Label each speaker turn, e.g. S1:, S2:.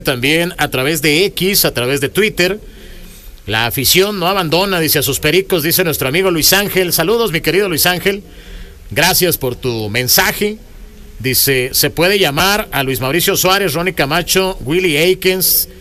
S1: También a través de X, a través de Twitter. La afición no abandona, dice, a sus pericos, dice nuestro amigo Luis Ángel. Saludos, mi querido Luis Ángel. Gracias por tu mensaje. Dice, se puede llamar a Luis Mauricio Suárez, Ronnie Camacho, Willie Aikens,